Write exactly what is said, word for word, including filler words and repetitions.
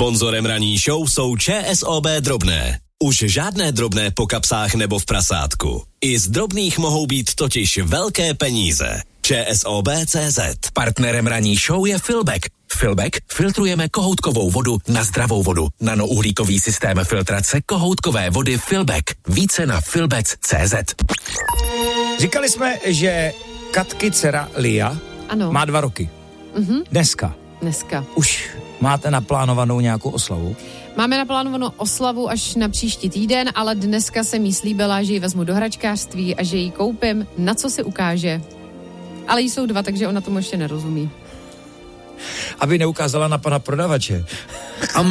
Sponzorem ranní show jsou ČSOB Drobné. Už žádné drobné po kapsách nebo v prasátku. I z drobných mohou být totiž velké peníze. ČSOB tečka cé zet. Partnerem ranní show je Filbek. Filbek filtrujeme kohoutkovou vodu na zdravou vodu. Nanouhlíkový systém filtrace kohoutkové vody Filbek. Více na filbec tečka cé zet. Říkali jsme, že Katky dcera Lia ano. má dva roky. Mhm. Dneska. Dneska. Už máte naplánovanou nějakou oslavu? Máme naplánovanou oslavu až na příští týden, ale dneska jsem jí slíbila, že ji vezmu do hračkářství a že ji koupím, na co si ukáže. Ale jí jsou dva, takže ona tomu ještě nerozumí. Aby neukázala na pana prodavače. A